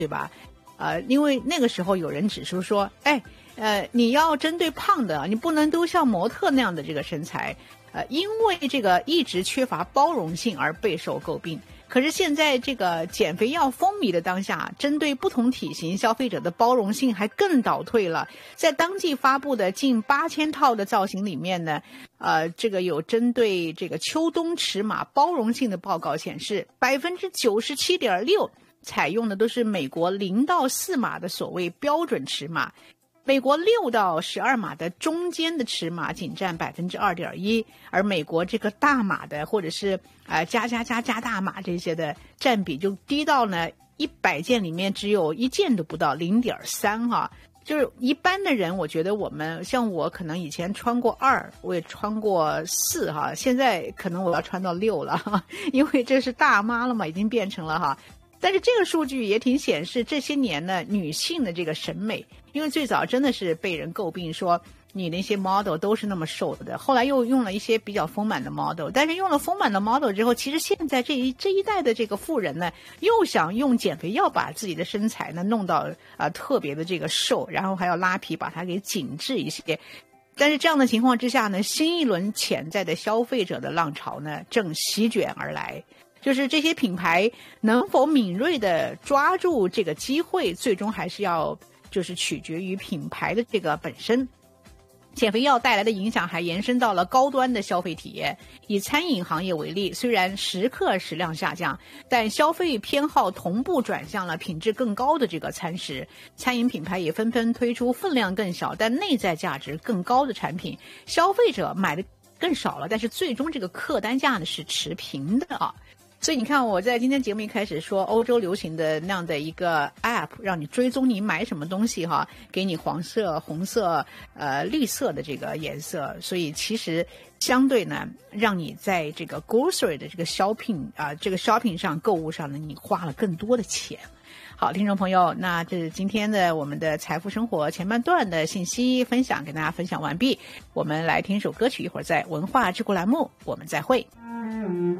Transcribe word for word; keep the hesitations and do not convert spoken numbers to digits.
对吧？呃，因为那个时候有人指出说，哎，呃，你要针对胖的，你不能都像模特那样的这个身材，呃，因为这个一直缺乏包容性而备受诟病。可是现在这个减肥药风靡的当下，针对不同体型消费者的包容性还更倒退了。在当季发布的近八千套的造型里面呢，呃，这个有针对这个秋冬尺码包容性的报告显示，百分之九十七点六采用的都是美国零到四码的所谓标准尺码。美国六到十二码的中间的尺码仅占百分之二点一，而美国这个大码的或者是呃加加加加大码这些的占比就低到呢一百件里面只有一件都不到零点三哈。就是一般的人，我觉得我们像我可能以前穿过二，我也穿过四哈，现在可能我要穿到六了哈，因为这是大妈了嘛，已经变成了哈。但是这个数据也挺显示这些年呢女性的这个审美，因为最早真的是被人诟病说你那些 model 都是那么瘦的，后来又用了一些比较丰满的 model， 但是用了丰满的 model 之后，其实现在这一这一代的这个妇人呢，又想用减肥药把自己的身材呢弄到啊、呃、特别的这个瘦，然后还要拉皮把它给紧致一些。但是这样的情况之下呢，新一轮潜在的消费者的浪潮呢正席卷而来。就是这些品牌能否敏锐地抓住这个机会，最终还是要就是取决于品牌的这个本身。减肥药带来的影响还延伸到了高端的消费体验。以餐饮行业为例，虽然食客食量下降，但消费偏好同步转向了品质更高的这个餐食。餐饮品牌也纷纷推出分量更小但内在价值更高的产品，消费者买的更少了，但是最终这个客单价呢是持平的啊。所以你看，我在今天节目一开始说欧洲流行的那样的一个 app， 让你追踪你买什么东西哈，给你黄色、红色、呃绿色的这个颜色，所以其实相对呢，让你在这个 grocery 的这个 shopping 啊、呃、这个 shopping 上购物上呢，你花了更多的钱。好，听众朋友，那这是今天的我们的财富生活前半段的信息分享，跟大家分享完毕。我们来听首歌曲，一会儿在文化之国栏目我们再会。